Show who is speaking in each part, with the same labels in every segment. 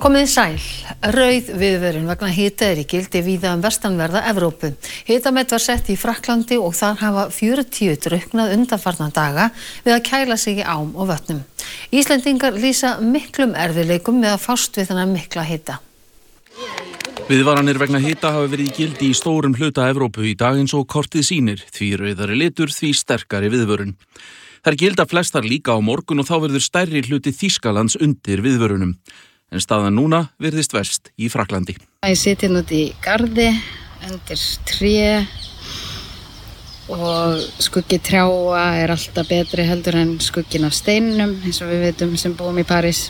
Speaker 1: Komið sæl. Rauð viðvörun vegna hita í gildi víða vestanverða Evrópu. Hitamet var sett í Frakklandi og þar hafa 40 drukknað undanfarna daga við að kæla sig í ám og vötnum. Íslendingar lýsa miklum erfiðleikum með að fást við þennan mikla hita.
Speaker 2: Viðvaranir vegna hita hafa verið í gildi í stórum hluta Evrópu í dag eins og kortið sýnir, því rauðari litur, því sterkari viðvörun. Þær gilda flestar líka á morgun og þá verður stærri hluti Þýskalands undir viðvörunum. En staðan núna virðist verst í Frakklandi.
Speaker 3: Ég sit hérna út í garði, undir tré og skuggi trjáa er alltaf betri heldur en skugginn af steinum, eins og við vitum sem búum í París.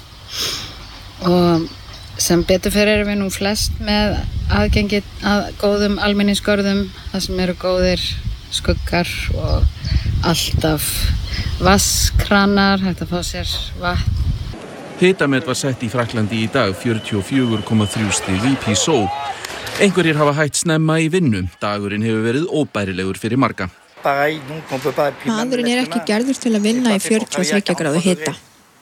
Speaker 3: Og sem betur fyrir erum við nú flest með aðgengi að góðum almenningsgörðum, þar sem eru góðir skuggar og alltaf vatnskranar, hægt að fá sér vatn.
Speaker 2: Hitamet var sett í Frakklandi í dag, 44,3 stig í Písó. Einhverjir hafa hætt snemma í vinnu. Dagurinn hefur verið óbærilegur fyrir marga.
Speaker 4: Maðurinn er ekki gerður til að vinna í 43 gráðu hita.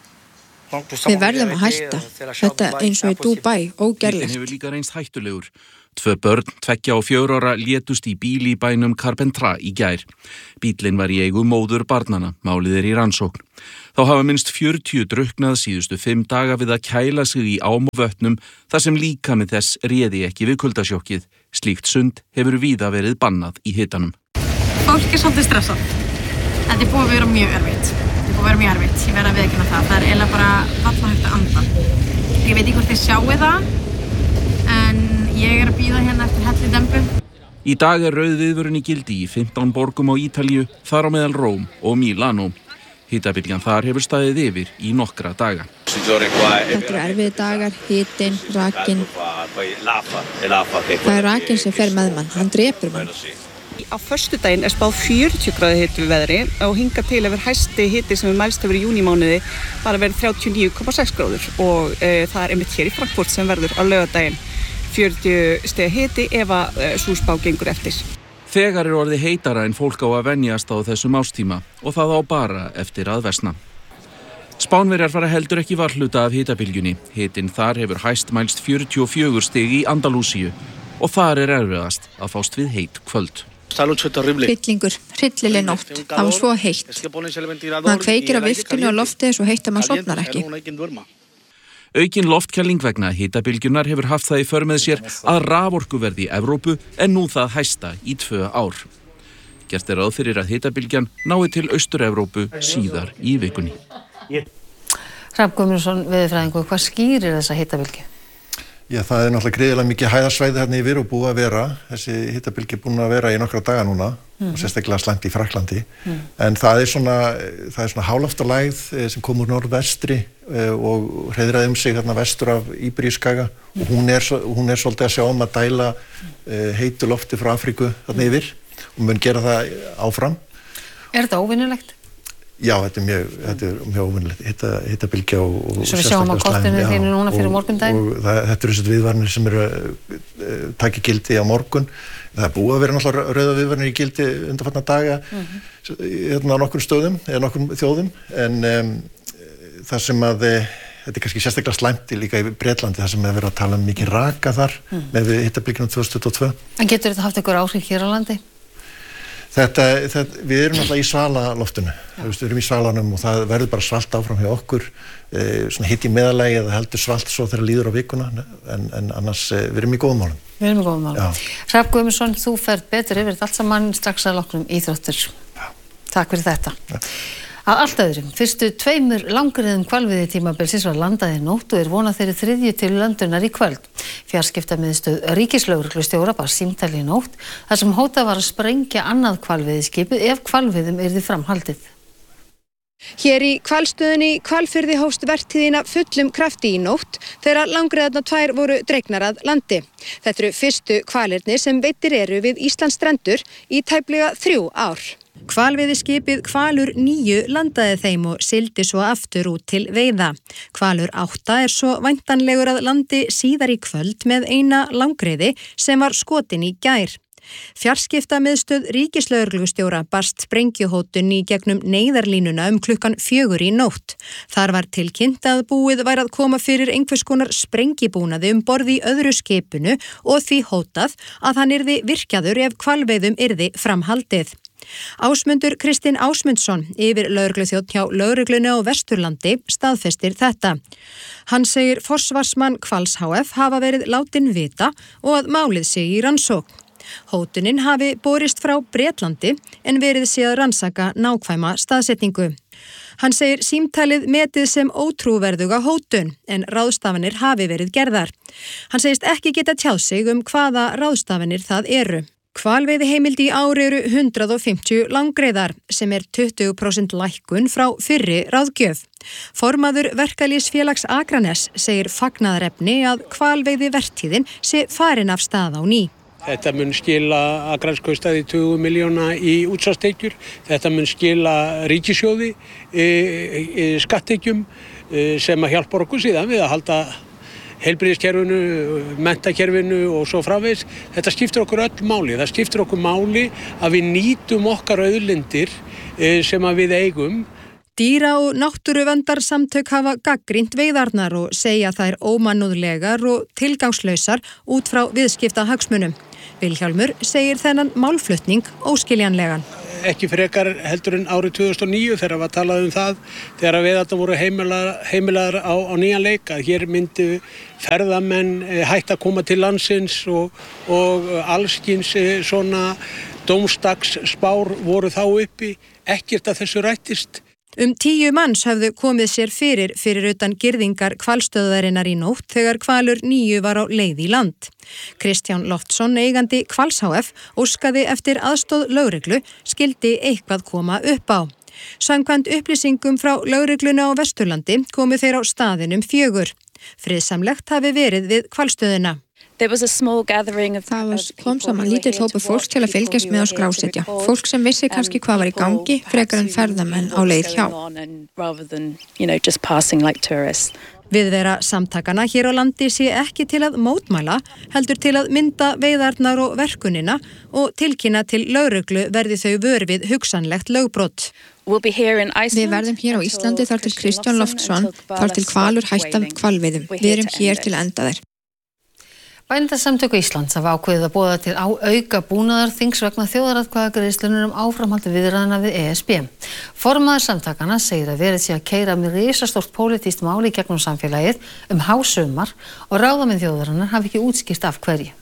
Speaker 4: Við verðum að hætta. Þetta eins og í Dubai, ógerlegt.
Speaker 2: Bíllinn hefur líka reynst hættulegur. 2 börn, 2 og 4 ára, létust í bíl í bænum Carpentras í gær. Bíllinn var í eigu móður barnanna, málið er í rannsókn. Þá hafa minnst 40 drukknað síðustu 5 daga við að kæla sig í ám og vötnum þar sem líkami þess réði ekki við kuldasjokkið. Slíkt sund hefur víða verið bannað í hitanum.
Speaker 5: Fólk er svolítið stressað. Þetta er búið að vera mjög erfitt. Ég verð að viðurkenna það. Það er eiginlega bara varla hægt að anda. Ég veit ekki hvort þið sjáu það, en ég er að bíða hérna eftir hellidembu.
Speaker 2: Í dag er rauð viðvörun í gildi í 15 borgum á Ítalíu, þar á meðal Róm og Milano. Hitabylgjan þar hefur staðið yfir í nokkra daga.
Speaker 4: Þetta eru erfiði dagar, hitinn, rakinn. Það er rakinn sem fer með mann, hann drepur mann.
Speaker 6: Á föstudaginn er spáð 40 gráðu hiti við veðri og hingað til hefur hæsti hiti sem við mælst hefur í júnímánuði bara verið 39,6 gráður og það er einmitt hér í Frankfurt sem verður á laugardaginn 40 stiga hiti ef að sú spá gengur eftir.
Speaker 2: Þegar er orðið heitara en fólk á að venjast á þessum ástíma og það á bara eftir að versna. Spánverjar fara heldur ekki varhluta af hitabylgjunni. Hitinn þar hefur hæst mælst 44 stig í Andalúsíu og þar er erfiðast að fást við heit kvöld.
Speaker 4: Hryllingur, hryllileg nótt, það var svo heitt. Man kveikir á viftinu og loftið svo heitt að man sofnar ekki.
Speaker 2: Aukin loftkæling vegna hitabylgjunar hefur haft það í för með sér að raforkuverð í Evrópu er nú það hæsta í 2 ár. Gert er ráð fyrir að hitabylgjan nái til Austur-Evrópu síðar í vikunni.
Speaker 1: Hrafn Guðmundsson, veðurfræðingur, hvað skýrir þessa hitabylgju?
Speaker 7: Já, það er náttúrulega gríðarlega mikið hæðarsvæði hérna yfir og búið að vera. Þessi hitabylgja er búin að vera í nokkra daga núna og sérstaklega slæmt í Frakklandi. En það er svona háloftalægð sem kom úr norðvestri og hreiðraði sig hérna vestur af Íberíuskaga og hún er svolítið að sjá að dæla heitu lofti frá Afríku þarna yfir og mun gera það áfram.
Speaker 1: Er þetta óvinnulegt?
Speaker 7: Já, þetta er mjög óvinnulegt, hitabylgja og
Speaker 1: svo við sjáum á kortinu þínu núna fyrir morgundaginn.
Speaker 7: Og þetta eru þessi viðvaranir sem eru taki gildi á morgun. Það er búið að vera náttúrulega rauða viðvaranir í gildi undanfarna daga á nokkrum stöðum eða nokkrum þjóðum, en það sem að þetta er kannski sérstaklega slæmt líka í Bretlandi, þar sem er verið að tala mikið raka þar með hitabylgjunum 2022.
Speaker 1: En getur þetta haft einhver áhrif hér á landi?
Speaker 7: Við erum alltaf í svalaloftinu, við erum í svalanum og það verður bara svalt áfram hjá okkur, svona hitt í meðalagi eða heldur svalt svo þegar líður á vikuna, en annars við erum í góðum málum.
Speaker 1: Við erum í góðum málum. Hrafn Guðmundsson, þú ferð betur yfir þetta allt saman strax að loknum íþróttir. Takk fyrir þetta. Að allt öðrum, fyrstu 2 langriðum hvalveiðitímabilsins var landað í nótt og er vonað þeirri 3. til löndunar í kvöld. Fjarskiptamiðstöð ríkislögreglustjóra bar símtal í nótt þar sem hótað var að sprengja annað hvalveiðiskipið ef hvalveiðum yrði framhaldið.
Speaker 8: Hér í hvalstöðinni Hvalfirði hófst vertíðina fullum krafti í nótt þegar langriðarnar 2 voru dregnar að landi. Þetta eru fyrstu hvalirnir sem veiddir eru við Íslandsstrendur í tæplega 3 ár. Hvalveiðiskipið Hvalur 9 landaði þeim og sigldi svo aftur út til veiða. Hvalur 8 er svo væntanlegur að landi síðar í kvöld með eina langriði sem var skotin í gær. Fjarskiptamiðstöð ríkislögreglustjóra barst sprengjuhótun í gegnum neyðarlínuna klukkan 4 í nótt. Þar var tilkynnt að búið væri að koma fyrir einhvers konar sprengibúnaði borð í öðru skipinu og því hótað að hann yrði virkjaður ef hvalveiðum yrði framhaldið. Ásmundur Kristinn Ásmundsson, yfirlögregluþjónn hjá lögreglunni á Vesturlandi, staðfestir þetta. Hann segir forsvarsmann Hvals HF hafa verið látin vita og að málið sé í rannsókn. Hótunin hafi borist frá Bretlandi en verið sé að rannsaka nákvæma staðsetningu. Hann segir símtalið metið sem ótrúverðuga hótun en ráðstafanir hafi verið gerðar. Hann segist ekki geta tjáð sig hvaða ráðstafanir það eru. Hvalveiðiheimild í ár eru 150 langreyðar sem 20% lækkun frá fyrri ráðgjöf. Formaður Verkalýðsfélags Akraness segir fagnaðarefni að hvalveiðivertíðin sé farin af stað á ný.
Speaker 9: Þetta mun skila Akraneskaustaði 20 milljóna í útsvarstekjur. Þetta mun skila ríkissjóði skattekjum sem að hjálpar okkur síðan við að halda heilbrigðiskerfinu, menntakerfinu og svo framvegis. Þetta skiptir okkur öll máli. Það skiptir okkur máli að við nýtum okkar auðlindir sem að við eigum.
Speaker 8: Dýra- og náttúruverndarsamtök hafa gagnrýnt veiðarnar og segja þær ómannúðlegar og tilgangslausar út frá viðskiptahagsmunum. Vilhjálmur segir þennan málflutning óskiljanlegan.
Speaker 9: Ekki frekar heldur en árið 2009 þegar var talað það þegar veiðarnar voru heimilaðar á nýjan leik að hér myndu ferðamenn hætta að koma til landsins og allskyns svona dómsdagsspár voru þá uppi, ekkert að þessu rættist.
Speaker 8: 10 manns höfðu komið sér fyrir utan girðingar hvalstöðvarinnar í nótt þegar hvalur 9 var á leið í land. Kristján Loftsson, eigandi Hvals HF, óskaði eftir aðstoð lögreglu, skildi eitthvað koma upp á. Samkvæmt upplýsingum frá lögreglunni á Vesturlandi komu þeir á staðinum 4. Friðsamlegt hafi verið við hvalstöðina.
Speaker 4: Það kom saman lítill hópur fólks til að fylgjast með og skrásetja. Fólk sem vissi kannski hvað var í gangi, frekar en ferðamenn á leið hjá.
Speaker 8: Viðvera samtakana hér á landi sé ekki til að mótmæla, heldur til að mynda veiðarnar og verkunina og tilkynna til lögreglu verði þau vör við hugsanlegt lögbrot.
Speaker 4: Við verðum hér á Íslandi þar til Kristján Loftsson, þar til hvalur hætta hvalveiðum. Við erum hér til enda þær.
Speaker 1: Bændasamtök Íslands hafa ákveðið að boða til auka búnaðarþings vegna þjóðaratkvæðagreiðslunnar áframhaldi viðræðna við ESB. Formaður samtakana segir að verið sé að keyra með risastórt pólitískt mál í gegnum samfélagið hásumar og ráðamenn þjóðarinnar hafi ekki útskýrt af hverju.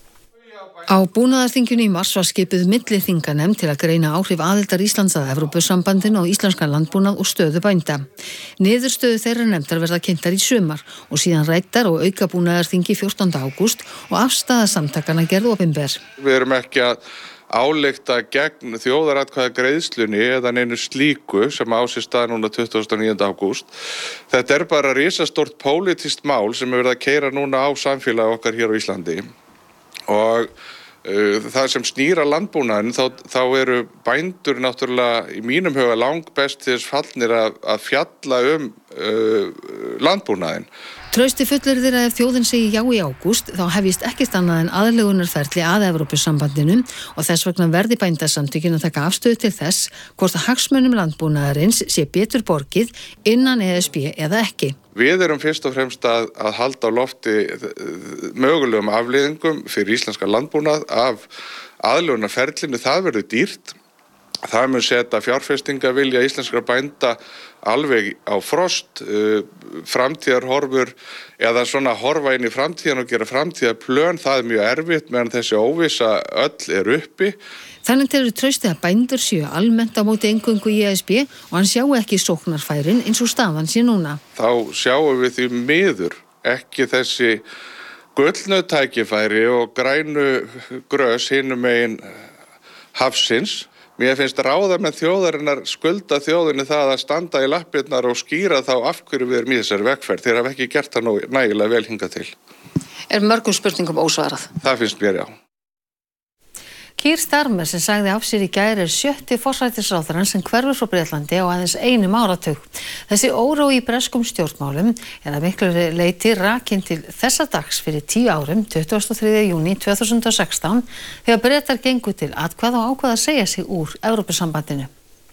Speaker 1: Á búnaðarþinginu í mars var skipuð milliþinganefnd til að greina áhrif aðildar Íslands að Evrópusambandinu og íslenskan landbúnað og stöðu bænda. Niðurstöðu þeirra nefndar verða kynntar í sumar og síðan ræddar og auka búnaðarþingi 14. ágúst og afstaða samtakana gerð opinber.
Speaker 10: Við erum ekki að álykta gegn þjóðaratkvæðagreiðslunni eða neinu slíku sem á sér stað núna 29. ágúst. Þetta bara risastórt pólitískt mál sem verið að keyra núna á samfélagi okkar hér á Íslandi. Og það sem snýra landbúnaðin þá eru bændur náttúrulega í mínum huga langbest til þess fallnir að fjalla landbúnaðin.
Speaker 1: Trausti fullyrðir að ef þjóðin segi já í ágúst þá hefjist ekkert annað en aðlögunarferli að Evrópusambandinu og þess vegna verði bændasamtökin að taka afstöðu til þess hvort að hagsmunum landbúnaðarins sé betur borgið innan ESB eða ekki.
Speaker 10: Við erum fyrst og fremst að halda á lofti mögulegum afleiðingum fyrir íslenska landbúnað af aðlögunarferlinu. Það verður dýrt. Það mun setja fjárfestingavilja íslenskra bænda alveg á frost, framtíðarhorfur eða svona horfa inn í framtíðan og gera framtíðarplön. Það mjög erfitt meðan þessi óvissa öll uppi.
Speaker 1: Þannig telur Trausti að bændur séu almennt á móti eingöngu í ESB og hann sjáu ekki sóknarfærin eins og staðan sé núna.
Speaker 10: Þá sjáum við því miður ekki þessi gullnu tækifæri og grænu grös hinum megin hafsins. Mér finnst ráðamenn þjóðarinnar skulda þjóðinni það að standa í lappirnar og skýra þá af hverju við erum í þessari vegferð. Þeir hafa ekki gert það nægilega vel hingað til.
Speaker 1: Mörgum spurningum ósvarað?
Speaker 10: Það finnst mér, já.
Speaker 1: Keir Starmer sem sagði af sér í gær 7. forsætisráðherrann sem hverfur frá Bretlandi á aðeins einum áratug. Þessi órói í breskum stjórnmálum að miklu leyti rakin til þessa dags fyrir 10 árum, 23. júní 2016, þegar Bretar gengu til atkvæða og ákváðu að segja sig úr Evrópusambandinu.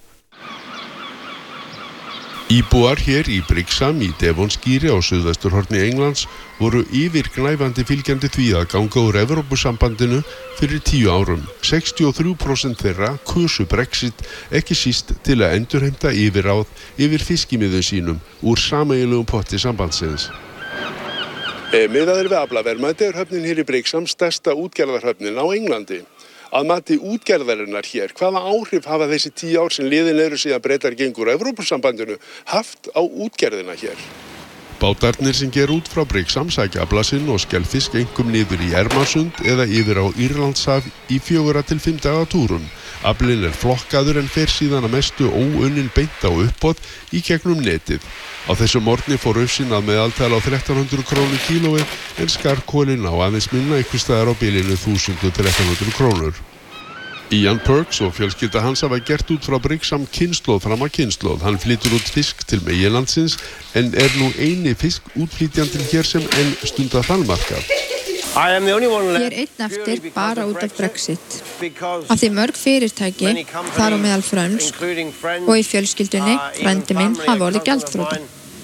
Speaker 11: Íbúar hér í Brixham í Devonskíri á suðvesturhorni Englands voru yfirgnæfandi fylgjandi því að ganga úr Evrópusambandinu fyrir 10 árum. 63% þeirra kusu Brexit ekki síst til að endurheimta yfirráð yfir fiskimiðum sínum úr sameiginlegum potti sambandsins. Miðað við aflaverðmæti höfnin hér í Brixham stærsta útgerðarhöfnin á Englandi. Að mati útgerðarinnar hér, hvaða áhrif hafa þessi 10 ár sem liðin eru síðan Bretar gengur Evrópusambandinu haft á útgerðina hér? Bátarnir sem ger út frá Brixham sækja afla sinn og skelfisk einkum niður í Ermarsund eða yfir á Írlandshaf í 4 til 5 daga túrum. Aflinn flokkaður en fer síðan að mestu óunnin beint á uppboð í gegnum netið. Á þessu morgni fór ufsinn að meðaltala á 1300 krónur kílóið en skarkolinn á aðeins minna einhvers staðar á bilinu 1000 til 1300 krónur. Ian Perks og fjölskylda hans hafa gert út frá Brixham kynslóð fram að kynslóð. Hann flytur út fisk til meginlandsins en nú eini fiskútflytjandinn hér sem enn stundar þalmarkað.
Speaker 4: Ég einn eftir bara út af Brexit. Af því mörg fyrirtæki, þar á meðal frönsk og í fjölskyldunni, frændi minn, hafa orðið gjaldþrota.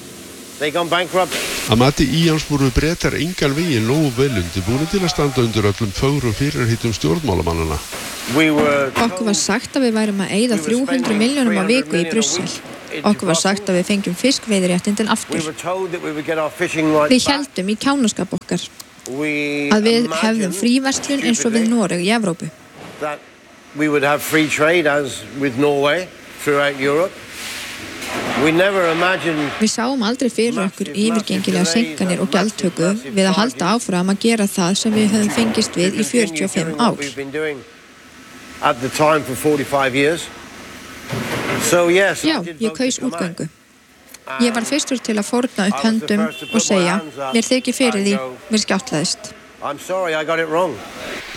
Speaker 11: Að mati Ians voru Bretar engan veginn nógu vel undirbúnir til að standa undir öllum fögru fyrirheitum stjórnmálamannanna.
Speaker 4: Okkur var sagt að við værum að eyða 300 milljónum á viku í Brussel. Okkur var sagt að við fengjum fiskveiðiréttindin aftur. Við héldum í kjánaskap okkar að við hefðum fríverslun eins og við Noreg í Evrópu. Við sáum aldrei fyrir okkur yfirgengilega seinkanir og gjaldtöku við að halda áfram að gera það sem við höfum fengist við í 45 ár. Já, ég kaus útgöngu. Ég var fyrstur til að fórna upp höndum og segja, mér þykir fyrir því, mér skjáttlaðist.